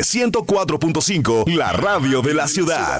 104.5, la radio de la ciudad.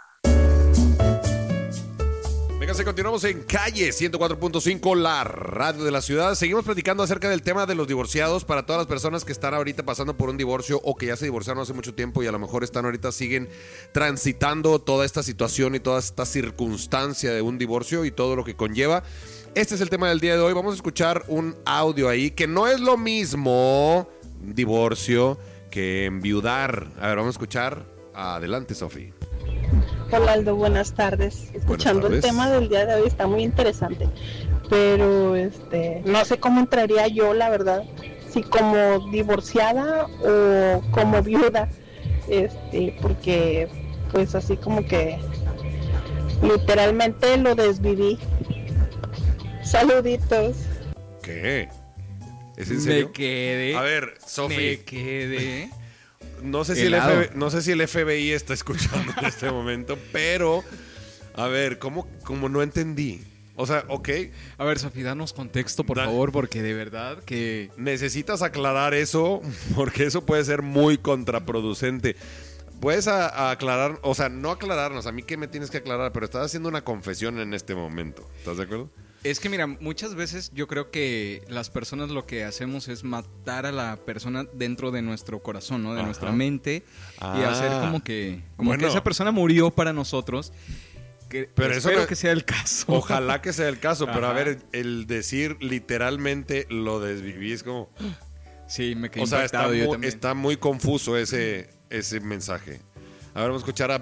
Véngase, continuamos en Calle 104.5, la radio de la ciudad. Seguimos platicando acerca del tema de los divorciados para todas las personas que están ahorita pasando por un divorcio o que ya se divorciaron hace mucho tiempo y a lo mejor siguen transitando toda esta situación y toda esta circunstancia de un divorcio y todo lo que conlleva. Este es el tema del día de hoy. Vamos a escuchar un audio ahí que no es lo mismo divorcio que enviudar. A ver, vamos a escuchar. Adelante, Sofi. Hola Aldo, buenas tardes. Escuchando Buenas tardes. el tema del día de hoy está muy interesante, pero no sé cómo entraría yo, la verdad, si como divorciada o como viuda, porque pues así como que literalmente lo desviví. Saluditos. ¿Qué? ¿Es en serio? Me quedé. A ver, Sofi. Me quedé. No sé si el FBI está escuchando en este momento, pero a ver, ¿cómo no entendí? O sea, ok. A ver, Sofía, danos contexto, por favor, porque de verdad que... Necesitas aclarar eso, porque eso puede ser muy contraproducente. Puedes aclarar, o sea, no aclararnos, a mí que me tienes que aclarar, pero estás haciendo una confesión en este momento. ¿Estás de acuerdo? Es que mira, muchas veces yo creo que las personas lo que hacemos es matar a la persona dentro de nuestro corazón, ¿no? De Ajá. nuestra mente y hacer como que esa persona murió para nosotros. Pero espero eso que sea el caso. Ojalá que sea el caso, pero a Ajá. ver, el decir literalmente lo desviví es como... Sí, me quedé O sea, impactado yo también. está muy confuso ese mensaje. A ver, vamos a escuchar a...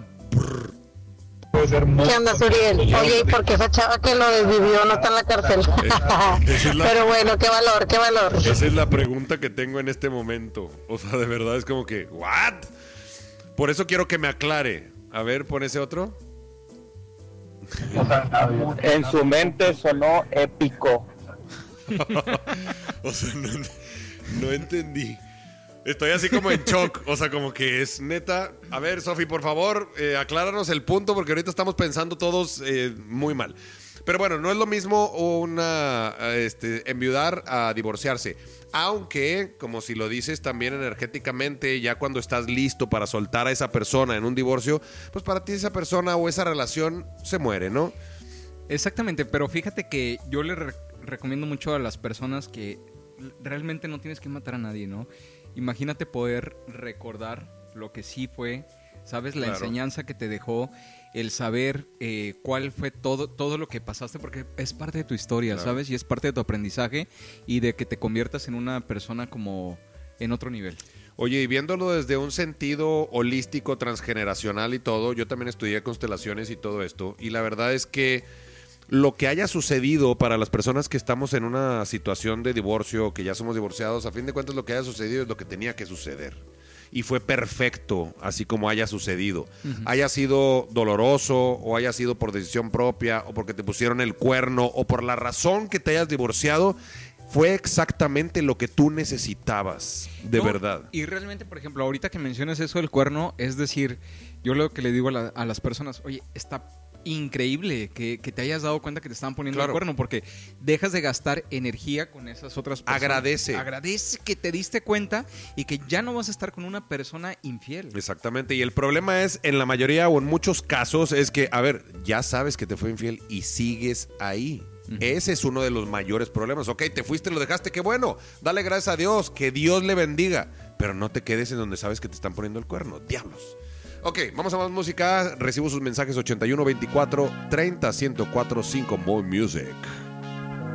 ¿Qué onda, Suriel? Oye, ¿y por qué esa chava que lo desvivió no está en la cárcel? Pero bueno, qué valor, qué valor. Esa es la pregunta que tengo en este momento. O sea, de verdad es como que, ¿what? Por eso quiero que me aclare. A ver, pon ese otro. En su mente sonó épico. O sea, no entendí. Estoy así como en shock. O sea, como que es neta. A ver, Sofi, por favor, acláranos el punto, porque ahorita estamos pensando todos muy mal. Pero bueno, no es lo mismo enviudar a divorciarse. Aunque, como si lo dices también energéticamente, ya cuando estás listo para soltar a esa persona en un divorcio, pues para ti esa persona o esa relación se muere, ¿no? Exactamente, pero fíjate que yo le recomiendo mucho a las personas que realmente no tienes que matar a nadie, ¿no? Imagínate poder recordar lo que sí fue, ¿sabes? La enseñanza que te dejó, el saber cuál fue todo lo que pasaste, porque es parte de tu historia, ¿sabes? Y es parte de tu aprendizaje y de que te conviertas en una persona como en otro nivel. Oye, y viéndolo desde un sentido holístico, transgeneracional y todo, yo también estudié constelaciones y todo esto, y la verdad es que lo que haya sucedido para las personas que estamos en una situación de divorcio, que ya somos divorciados, a fin de cuentas lo que haya sucedido es lo que tenía que suceder. Y fue perfecto, así como haya sucedido. Uh-huh. Haya sido doloroso, o haya sido por decisión propia, o porque te pusieron el cuerno, o por la razón que te hayas divorciado, fue exactamente lo que tú necesitabas, de verdad. Y realmente, por ejemplo, ahorita que mencionas eso del cuerno, es decir, yo lo que le digo a las personas, oye, está increíble que te hayas dado cuenta que te estaban poniendo el cuerno, porque dejas de gastar energía con esas otras personas. Agradece que te diste cuenta y que ya no vas a estar con una persona infiel. Exactamente, y el problema es, en la mayoría o en muchos casos, es que, a ver, ya sabes que te fue infiel y sigues ahí. Uh-huh. Ese es uno de los mayores problemas. Ok, te fuiste, lo dejaste, qué bueno, dale gracias a Dios, que Dios le bendiga, pero no te quedes en donde sabes que te están poniendo el cuerno, diablos. Ok, vamos a más música. Recibo sus mensajes 81 24 30 104 5. More music.